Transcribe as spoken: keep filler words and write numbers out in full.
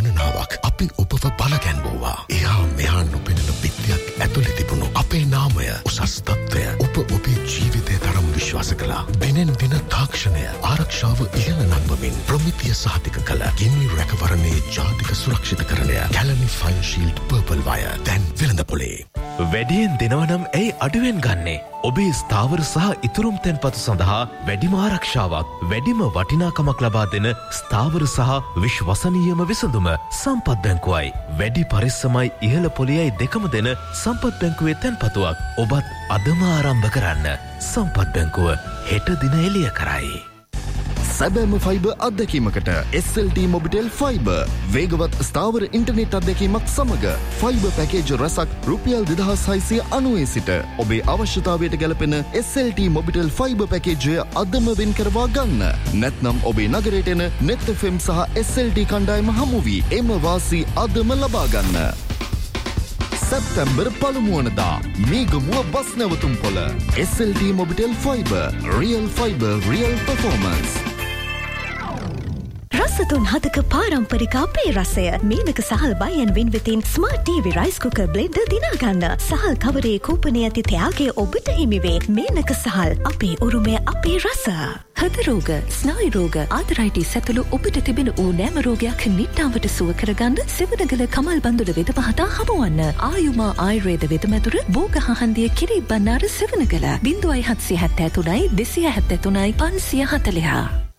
ගණනාවක් අපි ඔබව බලගැන්වුවා. එහා මෙහා නොපෙනෙන බිත්තියක් ඇතුලේ තිබුණු අපේ නාමය උසස් තත්ත්වය ඔබ ඔබේ ජීවිතය තරම් විශ්වාස කළා. දිනෙන් දින තාක්ෂණය ආරක්ෂාව ඉහළ නංවමින් ප්‍රමිතිය සහතික කළ ගිනි රැකවරණයේ ජාතික සුරක්ෂිතකරණය Kelani fine shield purple wire දැන් වෙළඳපොලේ. වැඩියෙන් දෙනවනම් ඇයි අඩුවෙන් ගන්නේ? ඔබේ ස්ථාවර සහ ඉතුරුම් තැන්පතු සඳහා වැඩිම ආරක්ෂාවක්, වැඩිම වටිනාකමක් ලබා දෙන ස්ථාවර සහ විශ්වසනීයම විසඳුම සම්පත් බැංකුවයි. වැඩි පරිස්සමයි ඉහළ පොලියයි දෙකම දෙන සම්පත් බැංකුවේ තැන්පතුවක් ඔබත් අදම ආරම්භ කරන්න. සම්පත් බැංකුව හෙට දින එළිය කරයි. සැබෑම fibre අත්දැකීමකට S L T Mobitel fibre වේගවත් ස්ථාවර ඉන්ටර්නෙට් අත්දැකීමක් සමග ෆයිබර් පැකේජ් රසක් රුපියල් දෙදහස් හයසිය අනූවේ සිට ඔබේ අවශ්‍යතාවයට ගැලපෙන S L T Mobitel fibre පැකේජය අදම වෙන් කරවා ගන්න. නැත්නම් ඔබේ නගරයට එන නෙත් එෆ් එම් සහ එස් එල් ටී කණ්ඩායම හමු වී එම වාසි අදම ලබා ගන්න. සැප්තැම්බර් පළමුවනදා Megamuwa bus නැවතුම් පොළ S L T Mobitel fibre real fibre real performance. රසතුන් හදක පාරම්පරික අපේ රසය Menaka සහල් බයන් වින්විතින් smart TV rice cooker blender දිනාගන්න. සහල් කවරේ කූපනයේ ඇති තෑග්ගේ ඔබට හිමිවේ. මේනක සහල් අපේ උරුමය අපේ රස. හද රෝග, ස්නායු රෝග, ආතරයිටිස් ඇතුළු ඔබට තිබෙන ඕනෑම රෝගයක් නිට්ටාවට සුව කරගන්න සිවණගල කමල් බඳුල වෙද පහතා හමුවන්න. ආයුමා ආයුර්වේද වෙදමැදුර බෝගහහන්දිය කිරි බණ්ණාර සිවණගල. ज़ीरो सात सात तुनයි දෙසිය හැත්තෑ තුනයි පන්සිය හතළිහ.